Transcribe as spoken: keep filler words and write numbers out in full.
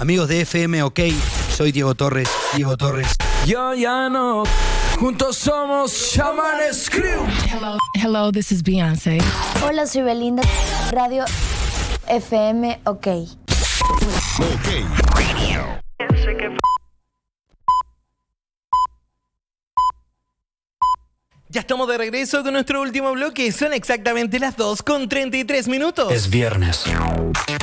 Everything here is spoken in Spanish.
Amigos de F M OK, soy Diego Torres, Diego Torres. Yo ya no, juntos somos Chamanes Crew. Hello, hello, this is Beyoncé. Hola, soy Belinda, Radio F M OK. OK. Ya estamos de regreso con nuestro último bloque. Son exactamente las dos con treinta y tres minutos. Es viernes.